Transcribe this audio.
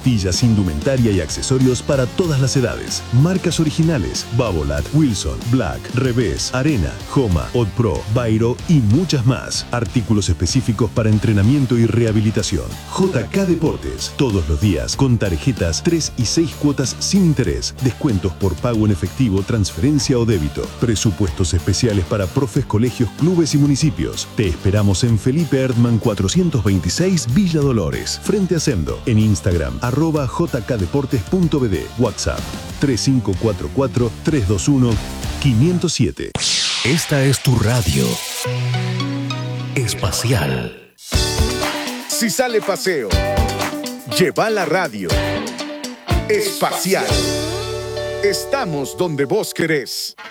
zapatillas, indumentaria y accesorios para todas las edades. Marcas originales: Babolat, Wilson, Black, Revés, Arena, Homa, Odd Pro, Bairo y muchas más. Artículos específicos para entrenamiento y rehabilitación. JK Deportes. Todos los días con tarjetas 3 y 6 cuotas sin interés. Descuentos por pago en efectivo, transferencia o débito. Presupuestos especiales para profes, colegios, clubes y municipios. Te esperamos en Felipe Erdmann 426 Villa Dolores, frente a Sendo. En Instagram, @jkdeportes.bd. WhatsApp 3544-321-507. Esta es tu radio espacial. Si sale paseo, lleva la radio espacial. Estamos donde vos querés.